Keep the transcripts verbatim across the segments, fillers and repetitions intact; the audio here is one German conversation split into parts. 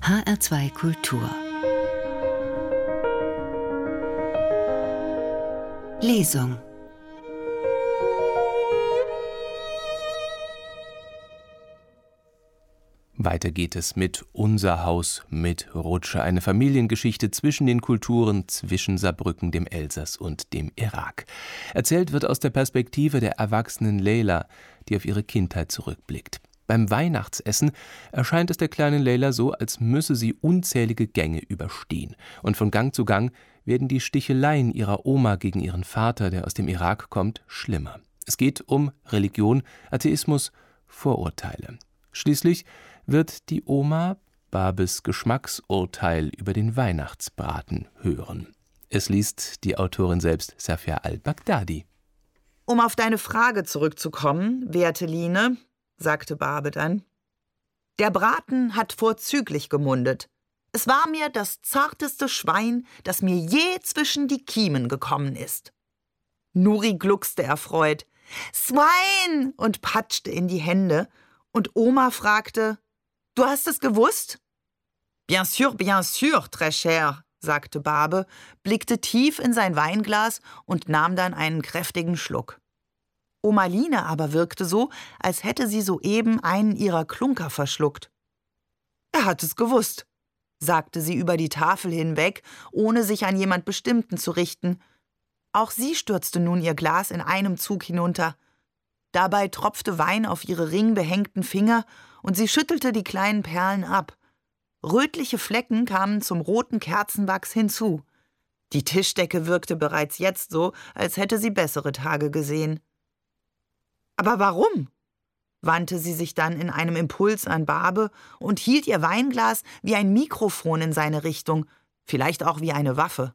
H R zwei Kultur Lesung. Weiter geht es mit Unser Haus mit Rutsche, eine Familiengeschichte zwischen den Kulturen, zwischen Saarbrücken, dem Elsass und dem Irak. Erzählt wird aus der Perspektive der erwachsenen Leila, die auf ihre Kindheit zurückblickt. Beim Weihnachtsessen erscheint es der kleinen Leila so, als müsse sie unzählige Gänge überstehen. Und von Gang zu Gang werden die Sticheleien ihrer Oma gegen ihren Vater, der aus dem Irak kommt, schlimmer. Es geht um Religion, Atheismus, Vorurteile. Schließlich wird die Oma Babes Geschmacksurteil über den Weihnachtsbraten hören. Es liest die Autorin selbst, Safia al-Baghdadi. Um auf deine Frage zurückzukommen, werte Line, sagte Babe dann, der Braten hat vorzüglich gemundet. Es war mir das zarteste Schwein, das mir je zwischen die Kiemen gekommen ist. Nuri gluckste erfreut, Swine, und patschte in die Hände, und Oma fragte, du hast es gewusst? Bien sûr, bien sûr, très cher, sagte Babe, blickte tief in sein Weinglas und nahm dann einen kräftigen Schluck. Oma Line aber wirkte so, als hätte sie soeben einen ihrer Klunker verschluckt. Er hat es gewusst, sagte sie über die Tafel hinweg, ohne sich an jemand Bestimmten zu richten. Auch sie stürzte nun ihr Glas in einem Zug hinunter. Dabei tropfte Wein auf ihre ringbehängten Finger und sie schüttelte die kleinen Perlen ab. Rötliche Flecken kamen zum roten Kerzenwachs hinzu. Die Tischdecke wirkte bereits jetzt so, als hätte sie bessere Tage gesehen. Aber warum? Wandte sie sich dann in einem Impuls an Babe und hielt ihr Weinglas wie ein Mikrofon in seine Richtung, vielleicht auch wie eine Waffe.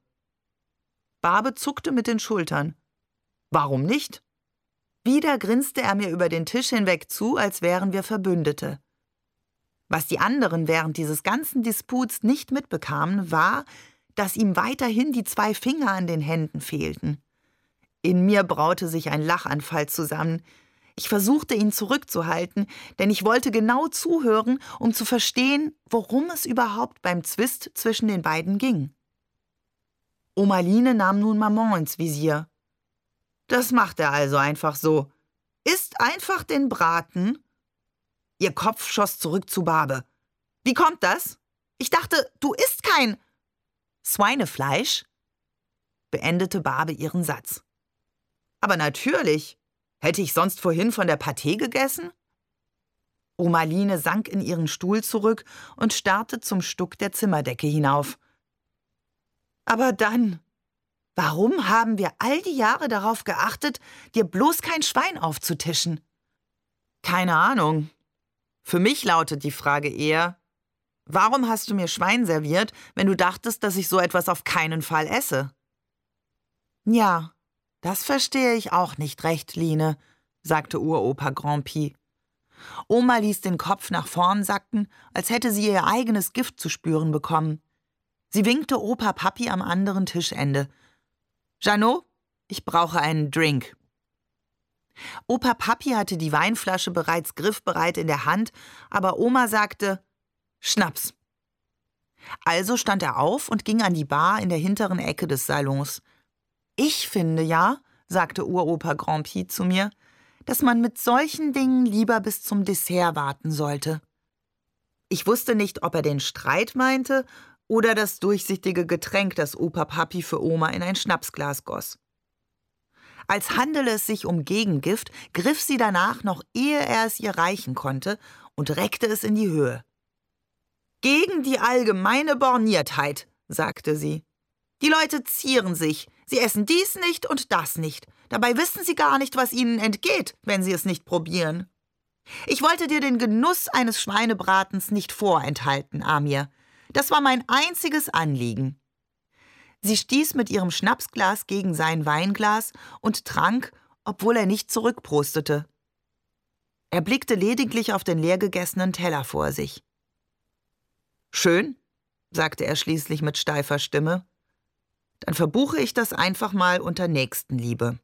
Babe zuckte mit den Schultern. Warum nicht? Wieder grinste er mir über den Tisch hinweg zu, als wären wir Verbündete. Was die anderen während dieses ganzen Disputs nicht mitbekamen, war, dass ihm weiterhin die zwei Finger an den Händen fehlten. In mir braute sich ein Lachanfall zusammen. Ich versuchte, ihn zurückzuhalten, denn ich wollte genau zuhören, um zu verstehen, worum es überhaupt beim Zwist zwischen den beiden ging. Oma Line nahm nun Maman ins Visier. Das macht er also einfach so. Isst einfach den Braten. Ihr Kopf schoss zurück zu Babe. Wie kommt das? Ich dachte, du isst kein Schweinefleisch? Beendete Babe ihren Satz. Aber natürlich. Hätte ich sonst vorhin von der Pâté gegessen? Oma Line sank in ihren Stuhl zurück und starrte zum Stuck der Zimmerdecke hinauf. Aber dann, warum haben wir all die Jahre darauf geachtet, dir bloß kein Schwein aufzutischen? Keine Ahnung. Für mich lautet die Frage eher, warum hast du mir Schwein serviert, wenn du dachtest, dass ich so etwas auf keinen Fall esse? Ja, das verstehe ich auch nicht recht, Line, sagte Uropa Grandpi. Oma ließ den Kopf nach vorn sacken, als hätte sie ihr eigenes Gift zu spüren bekommen. Sie winkte Opa Papi am anderen Tischende. Jeannot, ich brauche einen Drink. Opa Papi hatte die Weinflasche bereits griffbereit in der Hand, aber Oma sagte, Schnaps. Also stand er auf und ging an die Bar in der hinteren Ecke des Salons. Ich finde ja, sagte Uropa Grandpi zu mir, dass man mit solchen Dingen lieber bis zum Dessert warten sollte. Ich wusste nicht, ob er den Streit meinte oder das durchsichtige Getränk, das Opa Papi für Oma in ein Schnapsglas goss. Als handele es sich um Gegengift, griff sie danach, noch ehe er es ihr reichen konnte, und reckte es in die Höhe. »Gegen die allgemeine Borniertheit«, sagte sie. »Die Leute zieren sich. Sie essen dies nicht und das nicht. Dabei wissen sie gar nicht, was ihnen entgeht, wenn sie es nicht probieren. Ich wollte dir den Genuss eines Schweinebratens nicht vorenthalten, Amir. Das war mein einziges Anliegen.« Sie stieß mit ihrem Schnapsglas gegen sein Weinglas und trank, obwohl er nicht zurückprostete. Er blickte lediglich auf den leergegessenen Teller vor sich. »Schön«, sagte er schließlich mit steifer Stimme. »Dann verbuche ich das einfach mal unter Nächstenliebe.«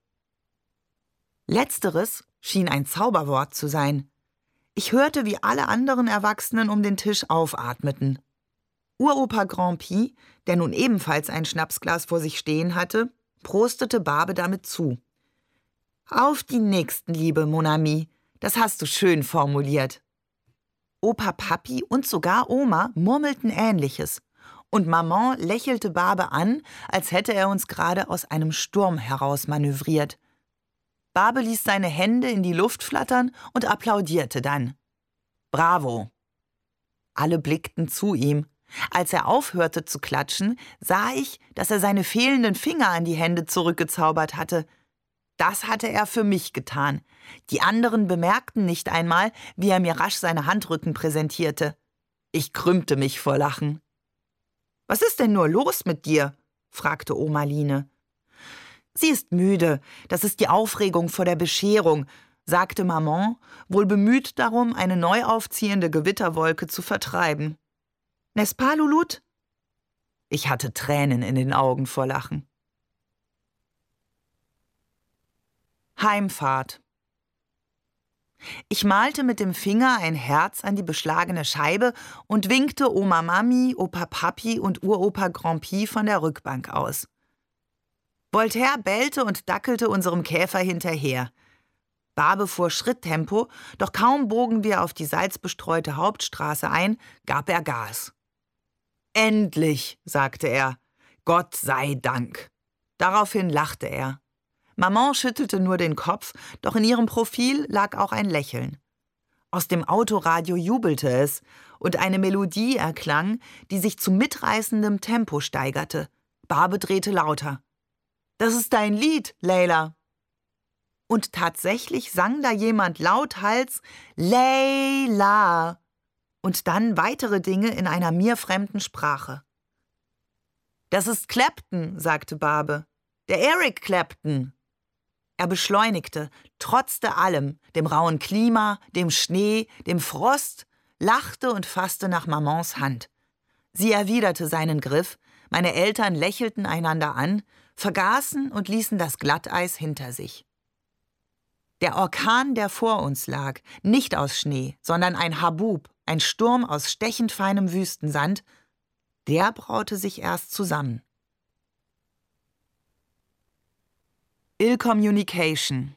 Letzteres schien ein Zauberwort zu sein. Ich hörte, wie alle anderen Erwachsenen um den Tisch aufatmeten. Uropa Grand'Pie, der nun ebenfalls ein Schnapsglas vor sich stehen hatte, prostete Barbe damit zu. »Auf die Nächstenliebe, mon ami, das hast du schön formuliert.« Opa Papi und sogar Oma murmelten Ähnliches. Und Maman lächelte Barbe an, als hätte er uns gerade aus einem Sturm heraus manövriert. Barbe ließ seine Hände in die Luft flattern und applaudierte dann. »Bravo!« Alle blickten zu ihm. Als er aufhörte zu klatschen, sah ich, dass er seine fehlenden Finger an die Hände zurückgezaubert hatte. Das hatte er für mich getan. Die anderen bemerkten nicht einmal, wie er mir rasch seine Handrücken präsentierte. Ich krümmte mich vor Lachen. »Was ist denn nur los mit dir?« fragte Oma Line. »Sie ist müde. Das ist die Aufregung vor der Bescherung«, sagte Maman, wohl bemüht darum, eine neu aufziehende Gewitterwolke zu vertreiben. »N'est-ce pas, Louloute?« Ich hatte Tränen in den Augen vor Lachen. Heimfahrt. Ich malte mit dem Finger ein Herz an die beschlagene Scheibe und winkte Oma Mami, Opa Papi und Uropa Grand'Pie von der Rückbank aus. Voltaire bellte und dackelte unserem Käfer hinterher. Barbe fuhr Schritttempo, doch kaum bogen wir auf die salzbestreute Hauptstraße ein, gab er Gas. »Endlich«, sagte er, »Gott sei Dank.« Daraufhin lachte er. Maman schüttelte nur den Kopf, doch in ihrem Profil lag auch ein Lächeln. Aus dem Autoradio jubelte es, und eine Melodie erklang, die sich zu mitreißendem Tempo steigerte. Barbe drehte lauter. »Das ist dein Lied, Leila.« Und tatsächlich sang da jemand lauthals »Leila« und dann weitere Dinge in einer mir fremden Sprache. »Das ist Clapton«, sagte Barbe. »Der Eric Clapton.« Er beschleunigte, trotzte allem, dem rauen Klima, dem Schnee, dem Frost, lachte und fasste nach Mamans Hand. Sie erwiderte seinen Griff, meine Eltern lächelten einander an, vergaßen und ließen das Glatteis hinter sich. Der Orkan, der vor uns lag, nicht aus Schnee, sondern ein Habub, ein Sturm aus stechend feinem Wüstensand, der braute sich erst zusammen. Ill Communication.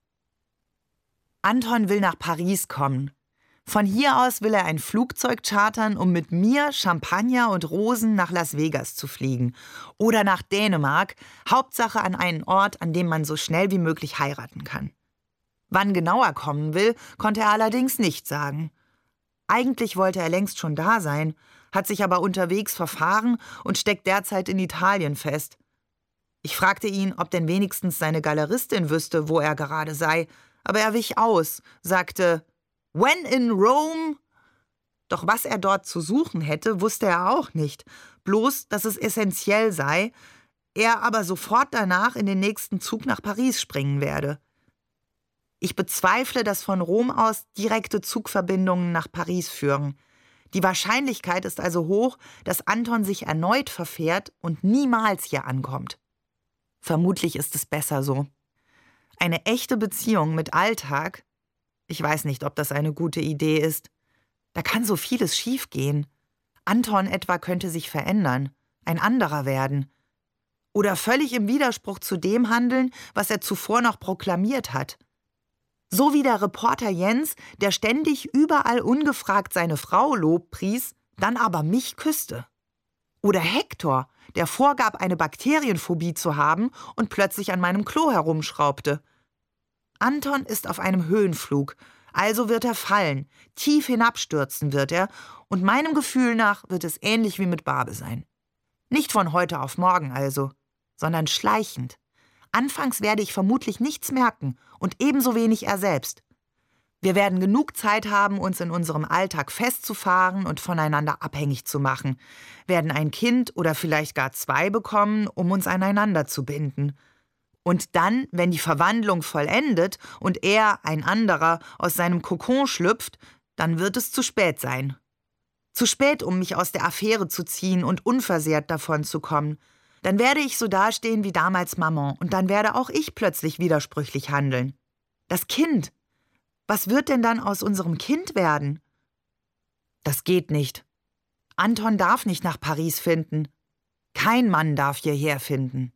Anton will nach Paris kommen. Von hier aus will er ein Flugzeug chartern, um mit mir, Champagner und Rosen nach Las Vegas zu fliegen. Oder nach Dänemark, Hauptsache an einen Ort, an dem man so schnell wie möglich heiraten kann. Wann genau er kommen will, konnte er allerdings nicht sagen. Eigentlich wollte er längst schon da sein, hat sich aber unterwegs verfahren und steckt derzeit in Italien fest. Ich fragte ihn, ob denn wenigstens seine Galeristin wüsste, wo er gerade sei, aber er wich aus, sagte, »When in Rome?« Doch was er dort zu suchen hätte, wusste er auch nicht, bloß, dass es essentiell sei, er aber sofort danach in den nächsten Zug nach Paris springen werde. Ich bezweifle, dass von Rom aus direkte Zugverbindungen nach Paris führen. Die Wahrscheinlichkeit ist also hoch, dass Anton sich erneut verfährt und niemals hier ankommt. Vermutlich ist es besser so. Eine echte Beziehung mit Alltag, ich weiß nicht, ob das eine gute Idee ist. Da kann so vieles schiefgehen. Anton etwa könnte sich verändern, ein anderer werden. Oder völlig im Widerspruch zu dem handeln, was er zuvor noch proklamiert hat. So wie der Reporter Jens, der ständig überall ungefragt seine Frau lobpries, dann aber mich küsste. Oder Hector, der vorgab, eine Bakterienphobie zu haben und plötzlich an meinem Klo herumschraubte. Anton ist auf einem Höhenflug, also wird er fallen, tief hinabstürzen wird er, und meinem Gefühl nach wird es ähnlich wie mit Barbe sein. Nicht von heute auf morgen also, sondern schleichend. Anfangs werde ich vermutlich nichts merken und ebenso wenig er selbst. Wir werden genug Zeit haben, uns in unserem Alltag festzufahren und voneinander abhängig zu machen, werden ein Kind oder vielleicht gar zwei bekommen, um uns aneinander zu binden. Und dann, wenn die Verwandlung vollendet und er, ein anderer, aus seinem Kokon schlüpft, dann wird es zu spät sein. Zu spät, um mich aus der Affäre zu ziehen und unversehrt davon zu kommen. Dann werde ich so dastehen wie damals Maman und dann werde auch ich plötzlich widersprüchlich handeln. Das Kind. Was wird denn dann aus unserem Kind werden? Das geht nicht. Anton darf nicht nach Paris finden. Kein Mann darf hierher finden.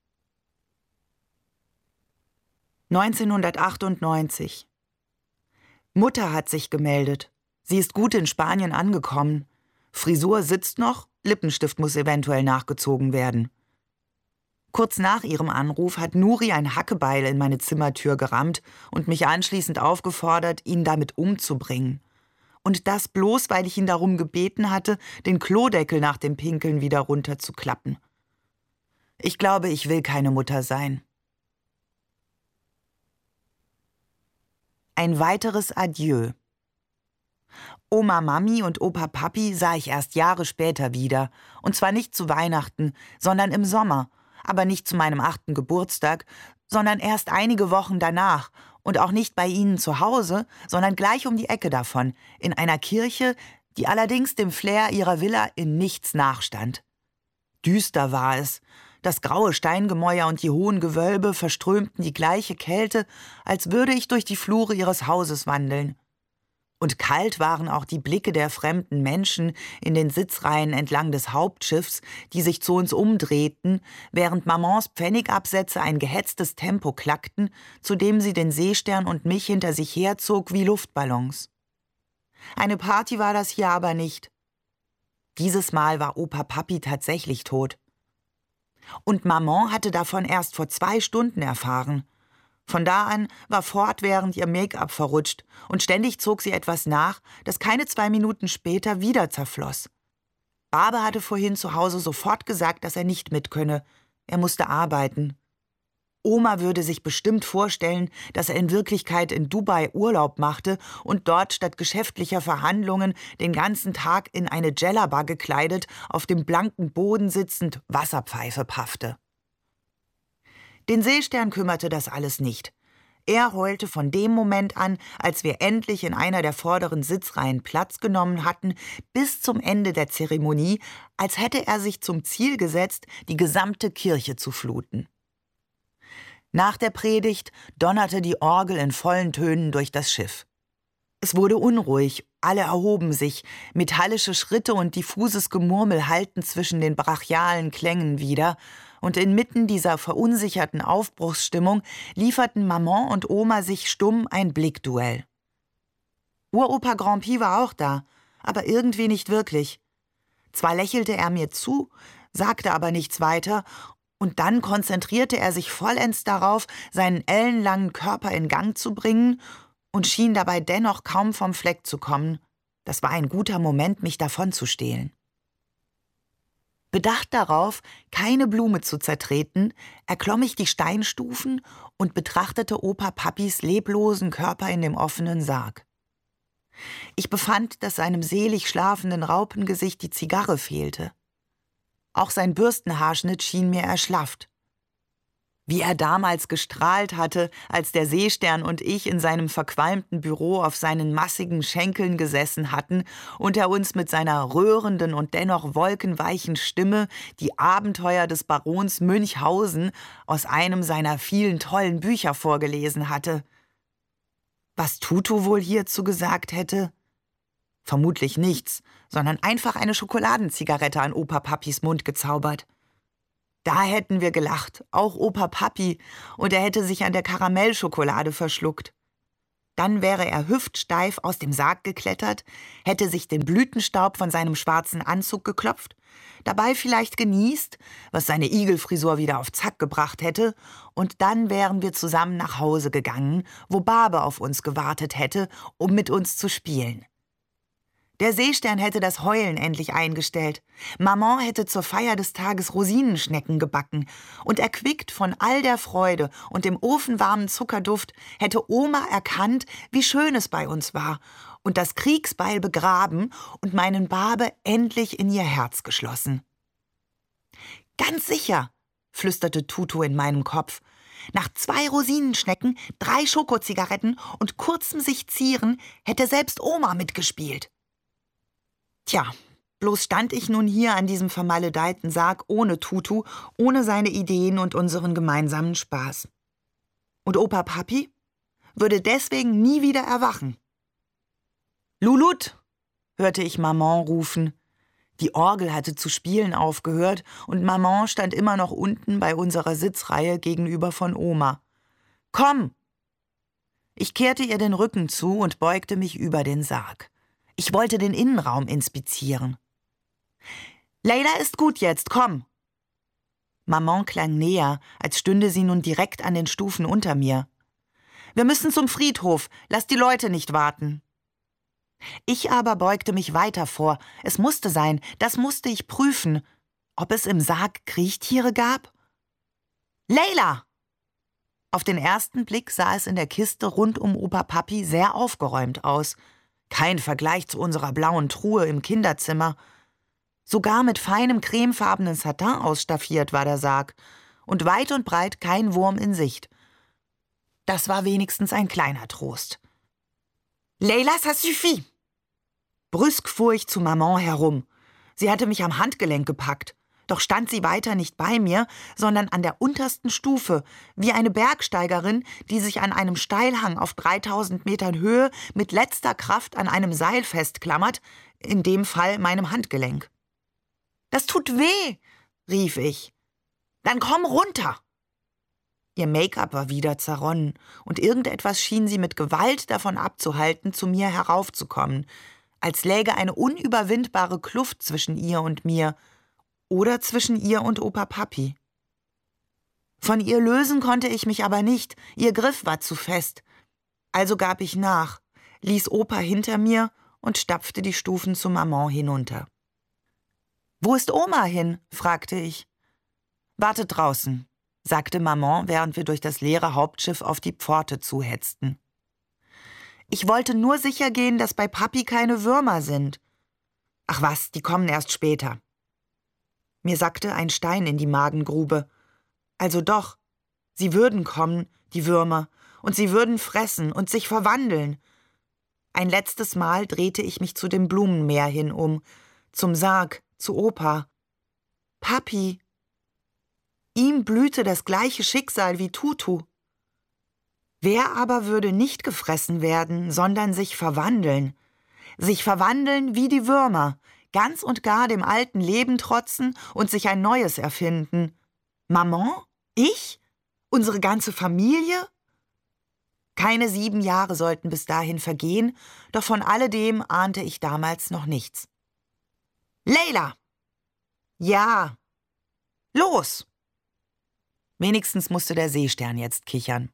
neunzehnhundertachtundneunzig. Mutter hat sich gemeldet. Sie ist gut in Spanien angekommen. Frisur sitzt noch, Lippenstift muss eventuell nachgezogen werden. Kurz nach ihrem Anruf hat Nuri ein Hackebeil in meine Zimmertür gerammt und mich anschließend aufgefordert, ihn damit umzubringen. Und das bloß, weil ich ihn darum gebeten hatte, den Klodeckel nach dem Pinkeln wieder runterzuklappen. Ich glaube, ich will keine Mutter sein. Ein weiteres Adieu. Oma Mami und Opa Papi sah ich erst Jahre später wieder. Und zwar nicht zu Weihnachten, sondern im Sommer. Aber nicht zu meinem achten Geburtstag, sondern erst einige Wochen danach. Und auch nicht bei ihnen zu Hause, sondern gleich um die Ecke davon, in einer Kirche, die allerdings dem Flair ihrer Villa in nichts nachstand. Düster war es. Das graue Steingemäuer und die hohen Gewölbe verströmten die gleiche Kälte, als würde ich durch die Flure ihres Hauses wandeln. Und kalt waren auch die Blicke der fremden Menschen in den Sitzreihen entlang des Hauptschiffs, die sich zu uns umdrehten, während Mamans Pfennigabsätze ein gehetztes Tempo klackten, zu dem sie den Seestern und mich hinter sich herzog wie Luftballons. Eine Party war das hier aber nicht. Dieses Mal war Opa Papi tatsächlich tot. Und Maman hatte davon erst vor zwei Stunden erfahren. Von da an war fortwährend ihr Make-up verrutscht und ständig zog sie etwas nach, das keine zwei Minuten später wieder zerfloss. Babe hatte vorhin zu Hause sofort gesagt, dass er nicht mit könne. Er musste arbeiten. Oma würde sich bestimmt vorstellen, dass er in Wirklichkeit in Dubai Urlaub machte und dort statt geschäftlicher Verhandlungen den ganzen Tag in eine Djellaba gekleidet, auf dem blanken Boden sitzend Wasserpfeife paffte. Den Seestern kümmerte das alles nicht. Er heulte von dem Moment an, als wir endlich in einer der vorderen Sitzreihen Platz genommen hatten, bis zum Ende der Zeremonie, als hätte er sich zum Ziel gesetzt, die gesamte Kirche zu fluten. Nach der Predigt donnerte die Orgel in vollen Tönen durch das Schiff. Es wurde unruhig, alle erhoben sich, metallische Schritte und diffuses Gemurmel hallten zwischen den brachialen Klängen wieder, und inmitten dieser verunsicherten Aufbruchsstimmung lieferten Maman und Oma sich stumm ein Blickduell. Uropa Grandpi war auch da, aber irgendwie nicht wirklich. Zwar lächelte er mir zu, sagte aber nichts weiter, und dann konzentrierte er sich vollends darauf, seinen ellenlangen Körper in Gang zu bringen und schien dabei dennoch kaum vom Fleck zu kommen. Das war ein guter Moment, mich davonzustehlen. Bedacht darauf, keine Blume zu zertreten, erklomm ich die Steinstufen und betrachtete Opa Papis leblosen Körper in dem offenen Sarg. Ich befand, dass seinem selig schlafenden Raupengesicht die Zigarre fehlte. Auch sein Bürstenhaarschnitt schien mir erschlafft. Wie er damals gestrahlt hatte, als der Seestern und ich in seinem verqualmten Büro auf seinen massigen Schenkeln gesessen hatten und er uns mit seiner rührenden und dennoch wolkenweichen Stimme die Abenteuer des Barons Münchhausen aus einem seiner vielen tollen Bücher vorgelesen hatte. Was Tutu wohl hierzu gesagt hätte? Vermutlich nichts, sondern einfach eine Schokoladenzigarette an Opa Papis Mund gezaubert. Da hätten wir gelacht, auch Opa Papi, und er hätte sich an der Karamellschokolade verschluckt. Dann wäre er hüftsteif aus dem Sarg geklettert, hätte sich den Blütenstaub von seinem schwarzen Anzug geklopft, dabei vielleicht genießt, was seine Igelfrisur wieder auf Zack gebracht hätte, und dann wären wir zusammen nach Hause gegangen, wo Babe auf uns gewartet hätte, um mit uns zu spielen. Der Seestern hätte das Heulen endlich eingestellt. Maman hätte zur Feier des Tages Rosinenschnecken gebacken. Und erquickt von all der Freude und dem ofenwarmen Zuckerduft hätte Oma erkannt, wie schön es bei uns war und das Kriegsbeil begraben und meinen Babe endlich in ihr Herz geschlossen. »Ganz sicher«, flüsterte Tutu in meinem Kopf. Nach zwei Rosinenschnecken, drei Schokozigaretten und kurzem sich zieren hätte selbst Oma mitgespielt. Tja, bloß stand ich nun hier an diesem vermaledeiten Sarg ohne Tutu, ohne seine Ideen und unseren gemeinsamen Spaß. Und Opa Papi würde deswegen nie wieder erwachen. »Lulut«, hörte ich Maman rufen. Die Orgel hatte zu spielen aufgehört und Maman stand immer noch unten bei unserer Sitzreihe gegenüber von Oma. »Komm!« Ich kehrte ihr den Rücken zu und beugte mich über den Sarg. Ich wollte den Innenraum inspizieren. »Leila ist gut jetzt, komm!« Maman klang näher, als stünde sie nun direkt an den Stufen unter mir. »Wir müssen zum Friedhof, lass die Leute nicht warten.« Ich aber beugte mich weiter vor. Es musste sein, das musste ich prüfen, ob es im Sarg Kriechtiere gab. »Leila!« Auf den ersten Blick sah es in der Kiste rund um Opa Papi sehr aufgeräumt aus. Kein Vergleich zu unserer blauen Truhe im Kinderzimmer. Sogar mit feinem cremefarbenen Satin ausstaffiert war der Sarg und weit und breit kein Wurm in Sicht. Das war wenigstens ein kleiner Trost. »Leila, ça suffit!« Brüsk fuhr ich zu Maman herum. Sie hatte mich am Handgelenk gepackt. Doch stand sie weiter nicht bei mir, sondern an der untersten Stufe, wie eine Bergsteigerin, die sich an einem Steilhang auf dreitausend Metern Höhe mit letzter Kraft an einem Seil festklammert, in dem Fall meinem Handgelenk. »Das tut weh«, rief ich. »Dann komm runter!« Ihr Make-up war wieder zerronnen, und irgendetwas schien sie mit Gewalt davon abzuhalten, zu mir heraufzukommen, als läge eine unüberwindbare Kluft zwischen ihr und mir oder zwischen ihr und Opa Papi. Von ihr lösen konnte ich mich aber nicht, ihr Griff war zu fest. Also gab ich nach, ließ Opa hinter mir und stapfte die Stufen zu Maman hinunter. »Wo ist Oma hin?« fragte ich. »Wartet draußen«, sagte Maman, während wir durch das leere Hauptschiff auf die Pforte zuhetzten. Ich wollte nur sicher gehen, dass bei Papi keine Würmer sind. Ach was, die kommen erst später. Mir sackte ein Stein in die Magengrube. Also doch, sie würden kommen, die Würmer, und sie würden fressen und sich verwandeln. Ein letztes Mal drehte ich mich zu dem Blumenmeer hin um, zum Sarg, zu Opa. Papi. Ihm blühte das gleiche Schicksal wie Tutu. Wer aber würde nicht gefressen werden, sondern sich verwandeln? Sich verwandeln wie die Würmer, ganz und gar dem alten Leben trotzen und sich ein neues erfinden. Maman? Ich? Unsere ganze Familie? Keine sieben Jahre sollten bis dahin vergehen, doch von alledem ahnte ich damals noch nichts. »Leila!« »Ja!« »Los!« Wenigstens musste der Seestern jetzt kichern.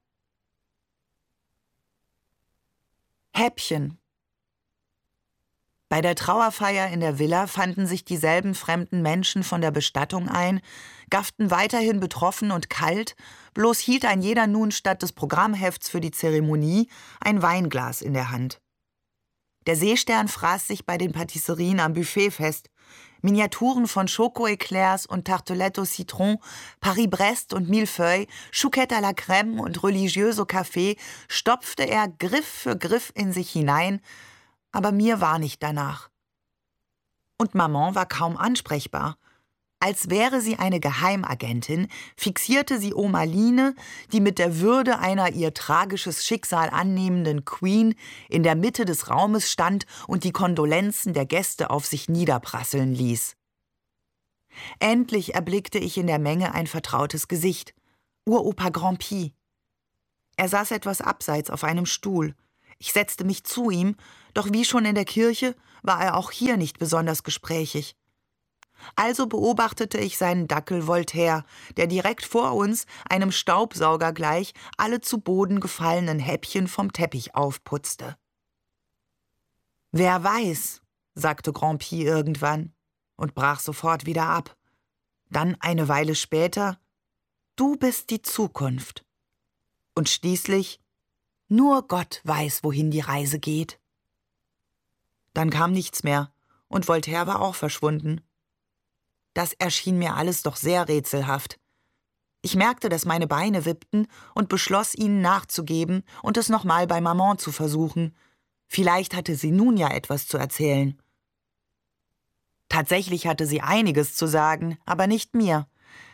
Häppchen. Bei der Trauerfeier in der Villa fanden sich dieselben fremden Menschen von der Bestattung ein, gafften weiterhin betroffen und kalt, bloß hielt ein jeder nun statt des Programmhefts für die Zeremonie ein Weinglas in der Hand. Der Seestern fraß sich bei den Patisserien am Buffet fest. Miniaturen von Schoko-Eclairs und Tartelette au Citron, Paris-Brest und Millefeuille, Chouquette à la Crème und Religieuse au Café stopfte er Griff für Griff in sich hinein, aber mir war nicht danach. Und Maman war kaum ansprechbar. Als wäre sie eine Geheimagentin, fixierte sie Oma Line, die mit der Würde einer ihr tragisches Schicksal annehmenden Queen in der Mitte des Raumes stand und die Kondolenzen der Gäste auf sich niederprasseln ließ. Endlich erblickte ich in der Menge ein vertrautes Gesicht, Uropa Grand'Pie. Er saß etwas abseits auf einem Stuhl. Ich setzte mich zu ihm, doch wie schon in der Kirche war er auch hier nicht besonders gesprächig. Also beobachtete ich seinen Dackel Voltaire, der direkt vor uns, einem Staubsauger gleich, alle zu Boden gefallenen Häppchen vom Teppich aufputzte. »Wer weiß«, sagte Grand'Pie irgendwann und brach sofort wieder ab. Dann eine Weile später, »Du bist die Zukunft.« Und schließlich, »Nur Gott weiß, wohin die Reise geht.« Dann kam nichts mehr und Voltaire war auch verschwunden. Das erschien mir alles doch sehr rätselhaft. Ich merkte, dass meine Beine wippten und beschloss, ihnen nachzugeben und es nochmal bei Maman zu versuchen. Vielleicht hatte sie nun ja etwas zu erzählen. Tatsächlich hatte sie einiges zu sagen, aber nicht mir.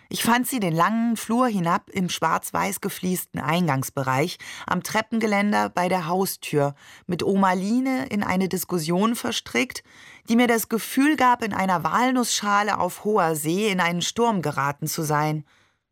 Ich fand sie den langen Flur hinab im schwarz-weiß gefliesten Eingangsbereich, am Treppengeländer bei der Haustür, mit Oma Line in eine Diskussion verstrickt, die mir das Gefühl gab, in einer Walnussschale auf hoher See in einen Sturm geraten zu sein.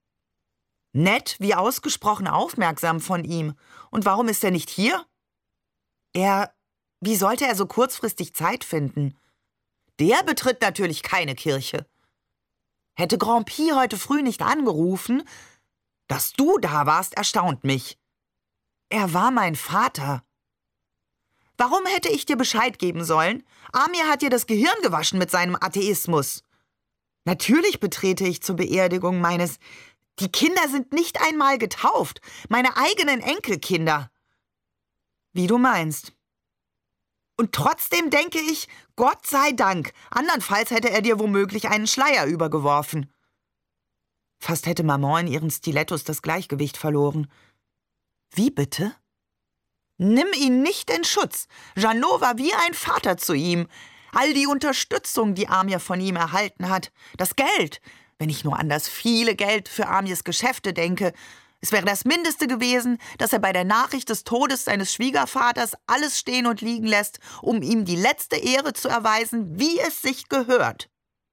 Nett, wie ausgesprochen aufmerksam von ihm. Und warum ist er nicht hier? Er, wie sollte er so kurzfristig Zeit finden? Der betritt natürlich keine Kirche. Hätte Grand Pi heute früh nicht angerufen, dass du da warst, erstaunt mich. Er war mein Vater. Warum hätte ich dir Bescheid geben sollen? Amir hat dir das Gehirn gewaschen mit seinem Atheismus. Natürlich betrete ich zur Beerdigung meines... Die Kinder sind nicht einmal getauft, meine eigenen Enkelkinder. Wie du meinst. Und trotzdem denke ich, Gott sei Dank, andernfalls hätte er dir womöglich einen Schleier übergeworfen. Fast hätte Maman in ihren Stilettos das Gleichgewicht verloren. Wie bitte? Nimm ihn nicht in Schutz. Jeannot war wie ein Vater zu ihm. All die Unterstützung, die Amir von ihm erhalten hat, das Geld, wenn ich nur an das viele Geld für Amirs Geschäfte denke. Es wäre das Mindeste gewesen, dass er bei der Nachricht des Todes seines Schwiegervaters alles stehen und liegen lässt, um ihm die letzte Ehre zu erweisen, wie es sich gehört.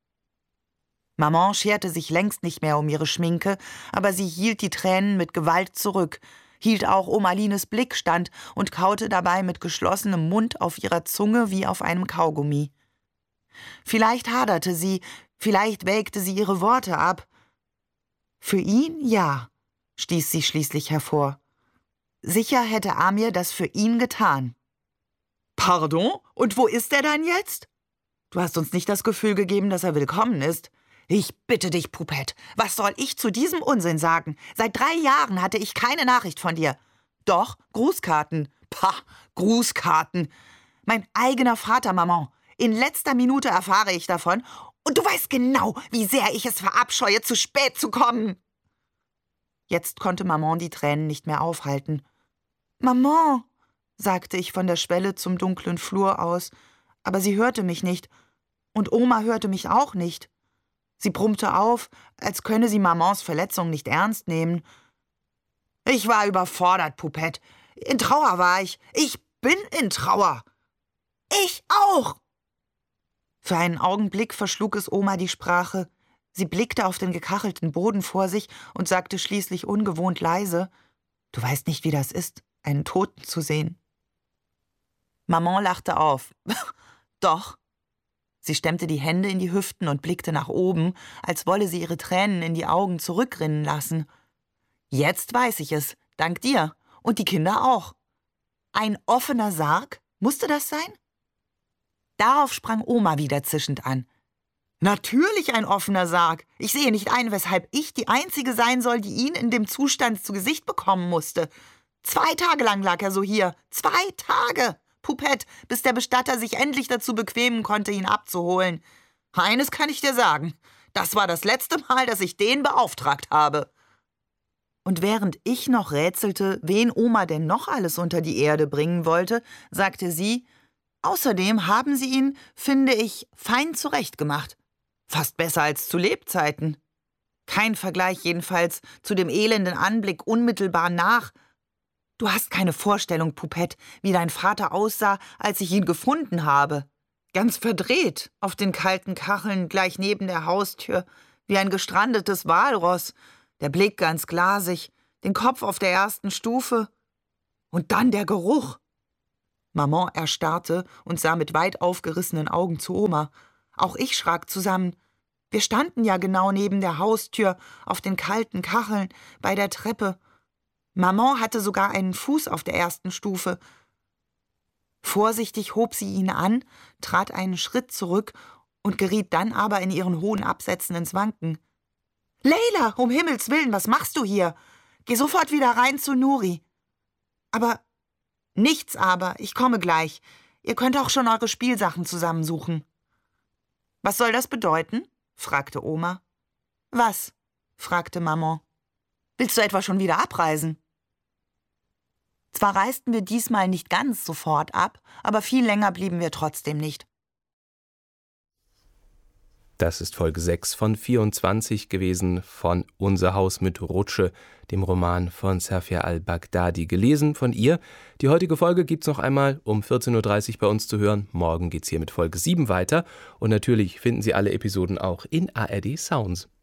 Maman scherte sich längst nicht mehr um ihre Schminke, aber sie hielt die Tränen mit Gewalt zurück, hielt auch Oma Lines Blick stand und kaute dabei mit geschlossenem Mund auf ihrer Zunge wie auf einem Kaugummi. Vielleicht haderte sie, vielleicht wägte sie ihre Worte ab. Für ihn ja, stieß sie schließlich hervor. Sicher hätte Amir das für ihn getan. Pardon? Und wo ist er dann jetzt? Du hast uns nicht das Gefühl gegeben, dass er willkommen ist. Ich bitte dich, Poupette, was soll ich zu diesem Unsinn sagen? Seit drei Jahren hatte ich keine Nachricht von dir. Doch, Grußkarten. Pah, Grußkarten. Mein eigener Vater, Maman. In letzter Minute erfahre ich davon. Und du weißt genau, wie sehr ich es verabscheue, zu spät zu kommen. Jetzt konnte Maman die Tränen nicht mehr aufhalten. »Maman«, sagte ich von der Schwelle zum dunklen Flur aus, aber sie hörte mich nicht, und Oma hörte mich auch nicht. Sie brummte auf, als könne sie Mamans Verletzung nicht ernst nehmen. »Ich war überfordert, Poupette. In Trauer war ich. Ich bin in Trauer. Ich auch!« Für einen Augenblick verschlug es Oma die Sprache. Sie blickte auf den gekachelten Boden vor sich und sagte schließlich ungewohnt leise, »Du weißt nicht, wie das ist, einen Toten zu sehen.« Maman lachte auf. »Doch.« Sie stemmte die Hände in die Hüften und blickte nach oben, als wolle sie ihre Tränen in die Augen zurückrinnen lassen. »Jetzt weiß ich es, dank dir. Und die Kinder auch. Ein offener Sarg? Musste das sein?« Darauf sprang Oma wieder zischend an. »Natürlich ein offener Sarg. Ich sehe nicht ein, weshalb ich die Einzige sein soll, die ihn in dem Zustand zu Gesicht bekommen musste. Zwei Tage lang lag er so hier. Zwei Tage, Poupette, bis der Bestatter sich endlich dazu bequemen konnte, ihn abzuholen. Eines kann ich dir sagen. Das war das letzte Mal, dass ich den beauftragt habe.« Und während ich noch rätselte, wen Oma denn noch alles unter die Erde bringen wollte, sagte sie, »Außerdem haben sie ihn, finde ich, fein zurechtgemacht. Fast besser als zu Lebzeiten. Kein Vergleich jedenfalls zu dem elenden Anblick unmittelbar nach. Du hast keine Vorstellung, Poupette, wie dein Vater aussah, als ich ihn gefunden habe. Ganz verdreht, auf den kalten Kacheln gleich neben der Haustür, wie ein gestrandetes Walross, der Blick ganz glasig, den Kopf auf der ersten Stufe. Und dann der Geruch.« Maman erstarrte und sah mit weit aufgerissenen Augen zu Oma. Auch ich schrak zusammen. Wir standen ja genau neben der Haustür, auf den kalten Kacheln, bei der Treppe. Maman hatte sogar einen Fuß auf der ersten Stufe. Vorsichtig hob sie ihn an, trat einen Schritt zurück und geriet dann aber in ihren hohen Absätzen ins Wanken. »Leila, um Himmels Willen, was machst du hier? Geh sofort wieder rein zu Nuri.« »Aber, nichts aber, ich komme gleich. Ihr könnt auch schon eure Spielsachen zusammensuchen.« »Was soll das bedeuten?« fragte Oma. »Was?« fragte Maman. »Willst du etwa schon wieder abreisen?« Zwar reisten wir diesmal nicht ganz sofort ab, aber viel länger blieben wir trotzdem nicht. Das ist Folge sechs von vierundzwanzig gewesen von Unser Haus mit Rutsche, dem Roman von Safia al-Baghdadi, gelesen von ihr. Die heutige Folge gibt's noch einmal um vierzehn Uhr dreißig bei uns zu hören. Morgen geht's hier mit Folge sieben weiter. Und natürlich finden Sie alle Episoden auch in A R D Sounds.